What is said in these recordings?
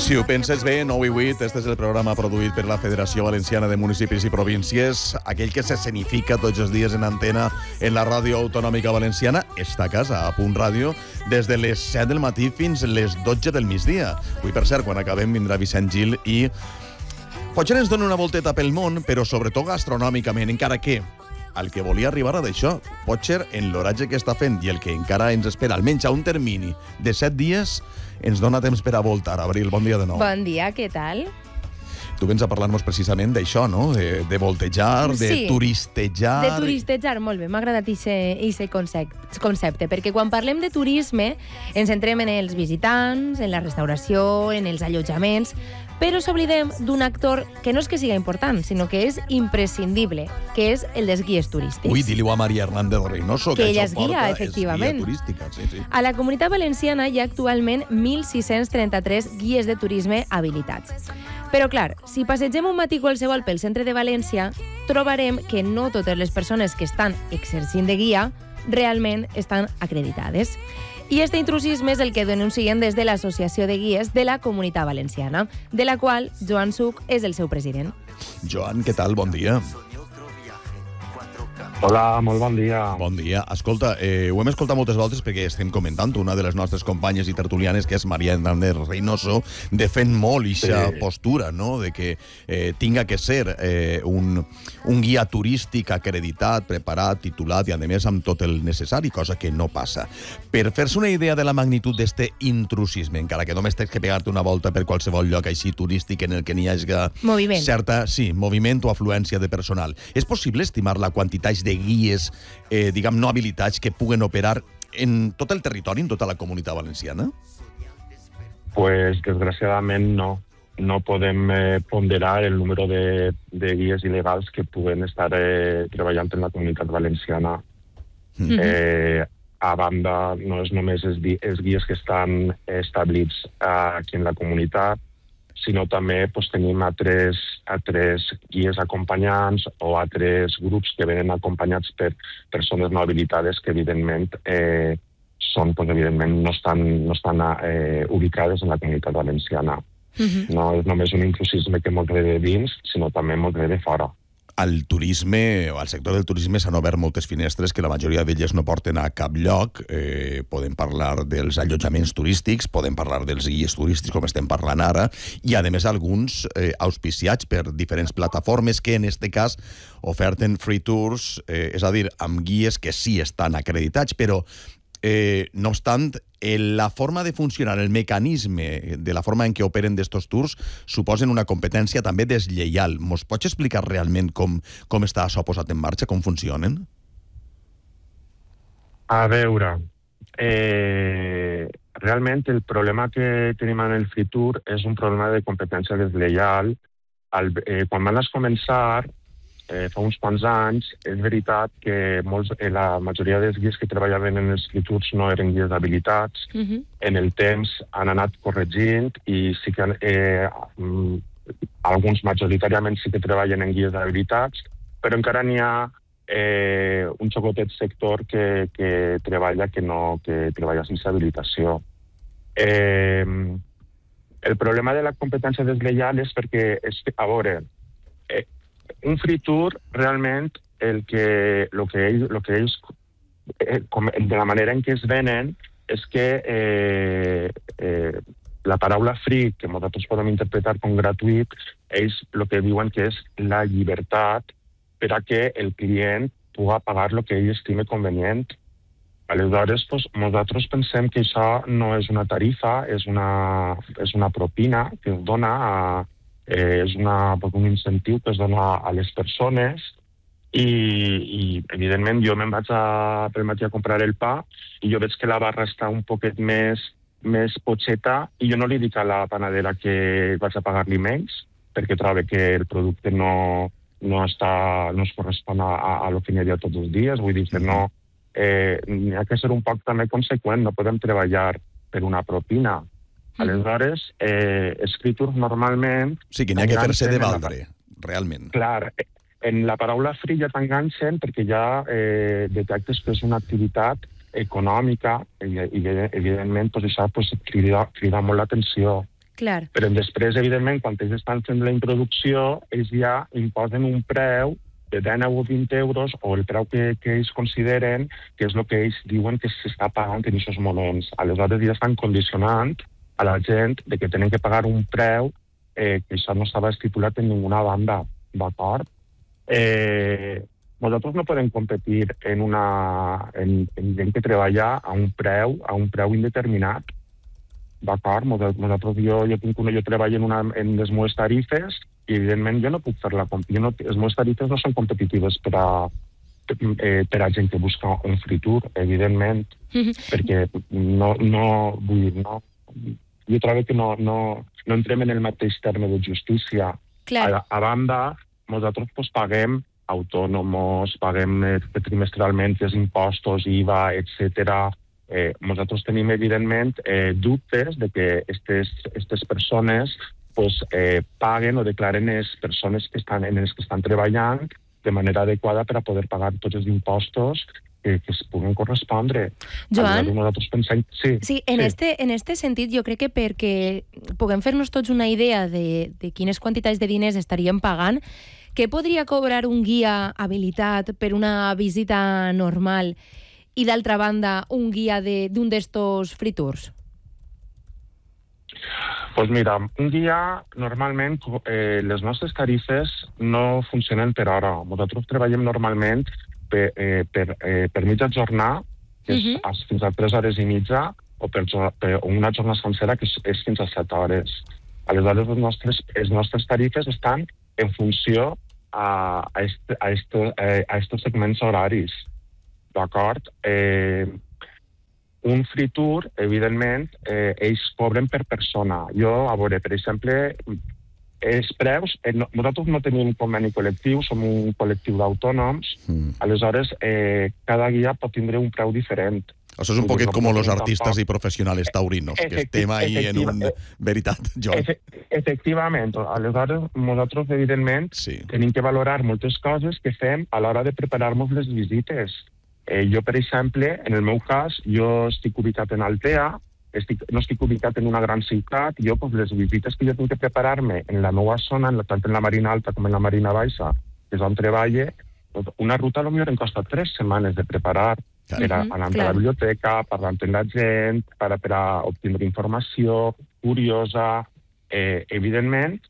Si ho penses bé, 9 i 8, este és el programa produït per la Federació Valenciana de Municipis i Províncies, aquell que s'escenifica tots els dies en antena en la ràdio autonòmica valenciana, està a casa, a Punt Ràdio, des de les 7 del matí fins les 12 del migdia. Avui, per cert, quan acabem, vindrà Vicent Gil i potser ens dona una volteta pel món, però sobretot gastronòmicament, encara que el que volia arribar a d'això, potser en l'oratge que està fent i el que encara ens espera, almenys a un termini de 7 dies, ens dona temps per a voltar. Abril, bon dia de nou. Bon dia, què tal? Tu vens a parlar-nos precisament d'això, no? De voltejar, de turistejar... De turistejar, molt bé. M'ha agradat aquest concepte, perquè quan parlem de turisme ens centrem en els visitants, en la restauració, en els allotjaments, però s'oblidem d'un actor que no és que siga important, sinó que és imprescindible, que és el dels guies turístics. Ui, di-li-ho a Maria Hernández Reynoso, que ella és guia, efectivament. És guia turística, sí. A la Comunitat Valenciana hi ha actualment 1.633 guies de turisme habilitats. Però, clar, si passegem un matí qualsevol pel centre de València, trobarem que no totes les persones que estan exercint de guia realment estan acreditades. I este intrusisme és el que denuncien des de l'Associació de Guies de la Comunitat Valenciana, de la qual Joan Suc és el seu president. Joan, què tal? Bon dia. Hola, molt bon dia. Bon dia. Escolta, ho hem escoltat moltes voltes perquè estem comentant una de les nostres companyes i tertulianes, que és Maria Hernández Reynoso, defèn molt aquesta postura, no?, de que tinga que ser un guia turístic acreditat, preparat, titulat i, a més, amb tot el necessari, cosa que no passa. Per fer-se una idea de la magnitud d'este intrusisme, encara que només tens que pegar-te una volta per qualsevol lloc així turístic en el que n'hi hagi moviment o afluència de personal, és possible estimar la quantitat de guies, no habilitats, que puguen operar en tot el territori, en tota la Comunitat Valenciana? Pues, desgraciadament, no. No podem ponderar el número de guies il·legals que puguen estar treballant en la Comunitat Valenciana. A banda, no és només els guies que estan establits aquí en la comunitat, sinó també tenim altres guies acompanyants o altres grups que venen acompanyats per persones no habilitades que, evidentment, no estan ubicades en la Comunitat Valenciana. No és només un inclusisme que mos ve de dins, sinó també mos ve de fora. Al turisme, al sector del turisme, s'han obert moltes finestres que la majoria d'elles no porten a cap lloc. Podem parlar dels allotjaments turístics, podem parlar dels guies turístics, com estem parlant ara, i, a més, alguns auspiciats per diferents plataformes que, en aquest cas, oferten free tours, és a dir, amb guies que sí estan acreditats, però, no obstant, la forma de funcionar, el mecanisme de la forma en què operen d'estos tours suposen una competència també deslleial. Mos pots explicar realment com està això posat en marxa, com funcionen? A veure, realment el problema que tenim en el free tour és un problema de competència deslleial. Quan van començar, fa uns quants anys, és veritat que la majoria dels guies que treballaven en els free tours no eren guies habilitats. En el temps han anat corregint i sí que alguns majoritàriament sí que treballen en guies habilitats, però encara n'hi ha un xocotet sector que treballa sense habilitació. El problema de la competència deslleial és perquè, a veure, un free tour, realment, de la manera en què es venen, és que la paraula free, que nosaltres podem interpretar com gratuït, ells el que diuen que és la llibertat per a que el client pugui pagar el que ell estime convenient. Aleshores, nosaltres pensem que això no és una tarifa, és una propina que es dona és un incentiu que es dona a les persones i evidentment, jo me'n vaig pel matí a comprar el pa i jo veig que la barra està un poquet més potxeta i jo no li dic a la panadera que vaig a pagar-li menys perquè trobo que el producte no es correspon a lo que n'hi havia tots els dies. Vull dir que no, n'hi ha que ser un poc també conseqüent, no podem treballar per una propina. Aleshores, escriptors normalment... Sí, que n'hi ha que fer-se de valdre, realment. Clar, en la paraula free ja t'enganxen perquè ja detectes que és una activitat econòmica i evidentment això crida molt l'atenció. Clar. Però després, evidentment, quan ells estan fent la introducció, ells ja imposen un preu de 10 o 20 euros, o el preu que ells consideren que és el que ells diuen que s'està pagant en aquests moments. Aleshores ja estan condicionant a la gent de que tenen que pagar un preu que això no estava estipulat en ninguna banda, d'acord? Nosaltres no podem competir en gent que treballa a un preu indeterminat, d'acord? Jo treballo en les meves tarifes i, evidentment, jo no puc fer la compra. Les meves tarifes no són competitives per a gent que busca un free tour, evidentment, perquè jo trobo que no entrem en el mateix terme de justícia. A banda, nosaltres paguem autònoms, paguem trimestralment els impostos, IVA, etc. Nosaltres tenim, evidentment, dubtes de que aquestes persones paguen o declaren les persones en les que estan treballant de manera adequada per a poder pagar tots els impostos que es puguen correspondre. Joan, nosaltres pensem... Sí, en este sentit, jo crec que perquè puguem fer-nos tots una idea de quines quantitats de diners estaríem pagant, què podria cobrar un guia habilitat per una visita normal i, d'altra banda, un guia d'un d'estos free tours? Doncs mira, un dia, normalment, les nostres tarifes no funcionen per hora. Nosaltres treballem normalment per mitja jornada, que és fins a 3 hores i mitja, o per una jornada sencera, que és fins a 7 hores. Aleshores, les nostres tarifes estan en funció a estos segments horaris. D'acord? Un free tour, evidentment, ells cobren per persona. Jo, a veure, per exemple, els preus... Nosaltres no tenim un conveni col·lectiu, som un col·lectiu d'autònoms, aleshores cada guia pot tindre un preu diferent. Això és un poquet com los artistas y profesionales taurinos, que estem ahí en un... Veritat, Joan. Efectivament. Aleshores, nosaltres, evidentment, tenim que valorar moltes coses que fem a l'hora de preparar-nos les visites. Jo, per exemple, en el meu cas, jo estic ubicat en Altea, no estic ubicat en una gran ciutat, jo, les visites que jo tinc que preparar-me en la meva zona, tant en la Marina Alta com en la Marina Baixa, que és on treballe, una ruta potser em costa 3 setmanes de preparar, per anar a la biblioteca, parlant amb la gent, per a obtenir informació curiosa. Evidentment,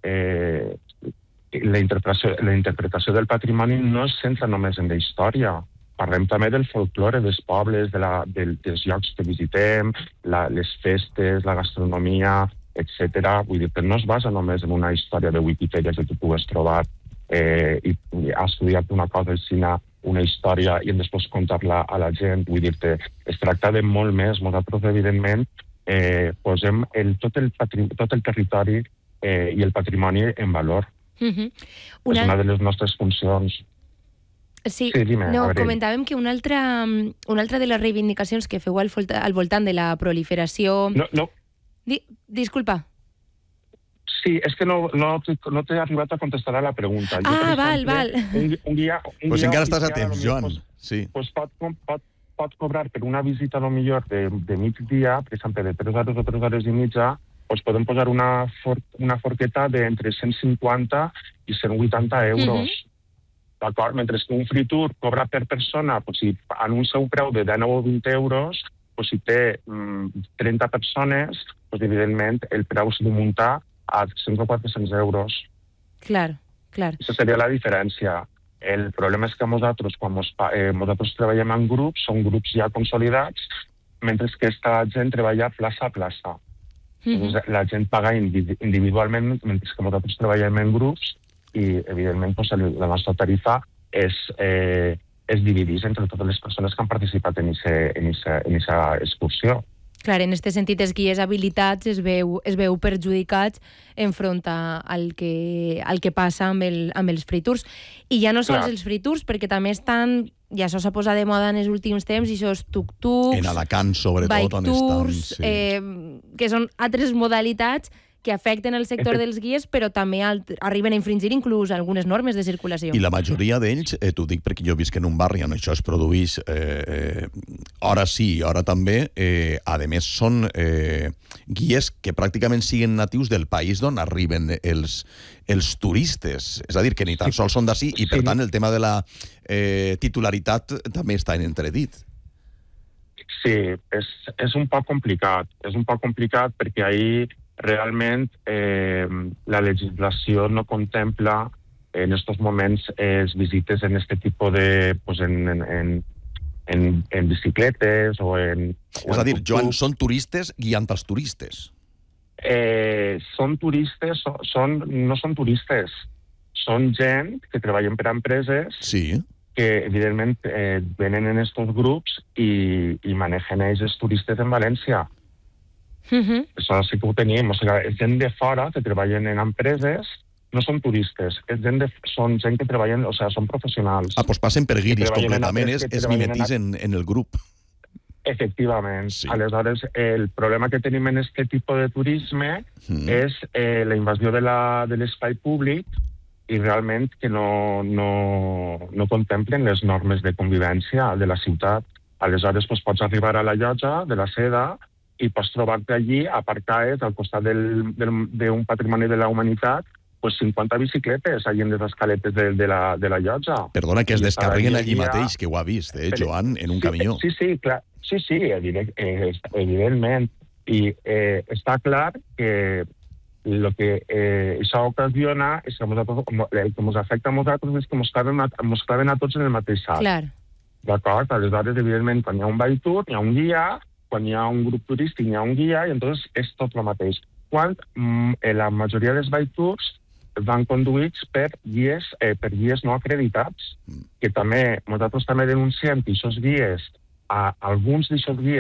la interpretació del patrimoni no es centra només en la història. Parlem també del folklore dels pobles, dels llocs que visitem, les festes, la gastronomia, etc. Vull dir que no es basa només en una història de Wikipedia que tu pugues trobar i has estudiat una cosa així, una història, i després contar-la a la gent. Vull dir-te, es tracta de molt més. Nosaltres, evidentment, posem tot el territori i el patrimoni en valor. És una de les nostres funcions. Sí, comentàvem que una altra de les reivindicacions que feu al voltant de la proliferació... No. Disculpa. Sí, és que no t'he arribat a contestar a la pregunta. Val. Un guia... Pues encara estàs a temps, Joan. Pot cobrar per una visita, millor, de migdia, per exemple, de 3 hores o 3 hores i mitja, podem posar una forqueta d'entre 150 i 180 euros. D'acord? Mentre que un free tour cobra per persona, si anuncia un preu de 10 o 20 euros, si té 30 persones, evidentment el preu s'ha de muntar a 300 o 400 euros. Clar. Aquesta seria la diferència. El problema és que nosaltres, quan nosaltres treballem en grups, són grups ja consolidats, mentre que aquesta gent treballa plaça a plaça. La gent paga individualment, mentre que nosaltres treballem en grups, i, evidentment, la nostra tarifa es divideix entre totes les persones que han participat en aquesta excursió. Clar, en aquest sentit, els guies habilitats es veu perjudicats enfront al que passa amb els free tours. I ja no sols els free tours, perquè també estan, ja això s'ha posat de moda en els últims temps, i això és tuk-tuks, en Alacant, sobretot, bike tours, que són altres modalitats que afecten el sector dels guies, però també arriben a infringir inclús algunes normes de circulació. I la majoria d'ells, t'ho dic perquè jo visc en un barri on això es produeix hora sí, hora també, a més són guies que pràcticament siguen natius del país d'on arriben els turistes. És a dir, que ni tan sols són d'ací i, per tant, el tema de la titularitat també està en entredit. Sí, és un poc complicat. És un poc complicat perquè ahir realment la legislació no contempla en estos moments visites en este tipus de... Pues en bicicletes o en... És a dir, Joan, són turistes guiant els turistes. Són turistes, no són turistes, són gent que treballen per a empreses que, evidentment, venen en estos grups i manegen els turistes en València. Això sí que ho tenim. O sigui, és gent de fora que treballen en empreses, no són turistes, són gent que treballen, o sigui, són professionals. Doncs passen per guiris completament, es mimetís en el grup. Efectivament. Sí. Aleshores, el problema que tenim en aquest tipus de turisme és la invasió de l'espai públic i realment que no contemplen les normes de convivència de la ciutat. Aleshores, pots arribar a la llotja de la Seda i pots trobar-te allí aparcades al costat d'un patrimoni de la humanitat 50 bicicletes allí en les escaletes de la llotja. Perdona, que es descarreguen allí mateix, que ho ha vist, Joan, en un camió. Sí, clar. Sí, evidentment. I està clar que el que això ocasiona és que el que ens afecta a nosaltres és que ens claven a tots en el mateix sac. Clar. D'acord? Aleshores, evidentment, quan hi ha un bike-tour, hi ha un guia, quan hi ha un grup turístic, hi ha un guia, i llavors és tot el mateix. Quan la majoria dels bike-tours van conduïts per guies no acreditats, que també nosaltres també denunciem que aquests guies, alguns d'aquests guies